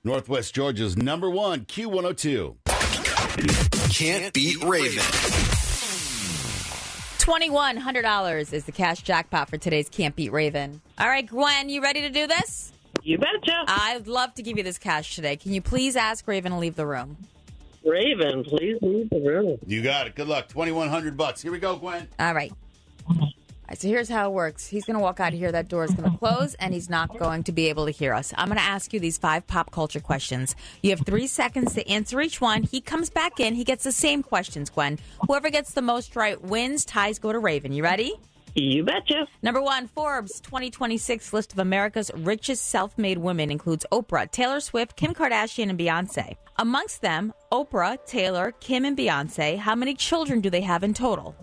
Northwest Georgia's number one Q102. Can't beat Raven. $2,100 is the cash jackpot for today's Can't Beat Raven. All right, Gwen, you ready to do this? You betcha. I'd love to give you this cash today. Can you please ask Raven to leave the room? Raven, please leave the room. You got it. Good luck. $2,100. Here we go, Gwen. All right. All right, so here's how it works. He's going to walk out of here. That door is going to close, and he's not going to be able to hear us. I'm going to ask you these 5 pop culture questions. You have 3 seconds to answer each one. He comes back in. He gets the same questions, Gwen. Whoever gets the most right wins. Ties go to Raven. You ready? You betcha. Number 1, Forbes 2026 list of America's richest self-made women includes Oprah, Taylor Swift, Kim Kardashian, and Beyonce. Amongst them, Oprah, Taylor, Kim, and Beyonce, how many children do they have in total?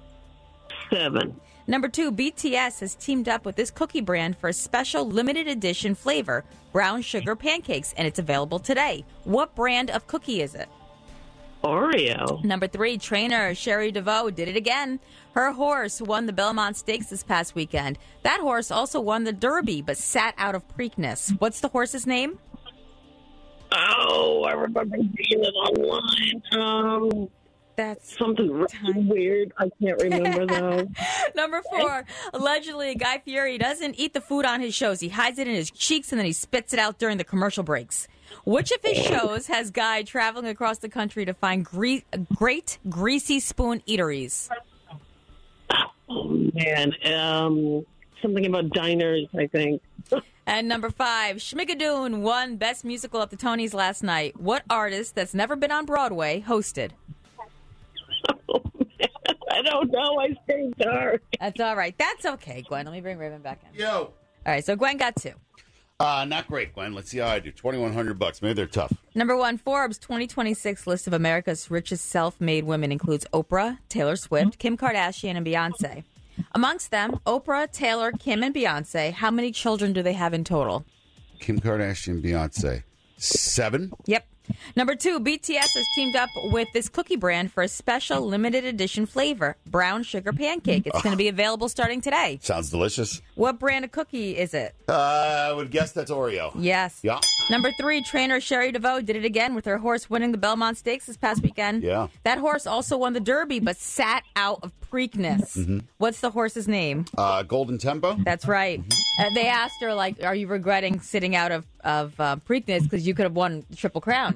7. Number 2, BTS has teamed up with this cookie brand for a special limited edition flavor, brown sugar pancakes, and it's available today. What brand of cookie is it? Oreo. Number 3, trainer Sherry DeVoe did it again. Her horse won the Belmont Stakes this past weekend. That horse also won the Derby, but sat out of Preakness. What's the horse's name? Oh, I remember seeing it online. That's Something really weird. I can't remember, though. Number 4, allegedly, Guy Fieri doesn't eat the food on his shows. He hides it in his cheeks and then he spits it out during the commercial breaks. Which of his shows has Guy traveling across the country to find great greasy spoon eateries? Oh, man. Something about diners, I think. And number 5, Schmigadoon won Best Musical at the Tonys last night. What artist that's never been on Broadway hosted? Oh, man. I don't know. I stay dark. That's all right. That's okay, Gwen. Let me bring Raven back in. Yo. All right, so Gwen got 2. Not great, Gwen. Let's see how I do. $2,100. Maybe they're tough. Number 1, Forbes 2026 list of America's richest self-made women includes Oprah, Taylor Swift, Kim Kardashian, and Beyonce. Amongst them, Oprah, Taylor, Kim, and Beyonce, how many children do they have in total? Kim Kardashian, Beyonce. 7? Yep. Number 2, BTS has teamed up with this cookie brand for a special limited edition flavor, brown sugar pancake. It's going to be available starting today. Sounds delicious. What brand of cookie is it? I would guess that's Oreo. Yes. Yeah. Number 3, trainer Sherry DeVoe did it again with her horse winning the Belmont Stakes this past weekend. Yeah. That horse also won the Derby, but sat out of Preakness. Mm-hmm. What's the horse's name? Golden Tempo? That's right. They asked her, like, are you regretting sitting out of Preakness because you could have won the Triple Crown?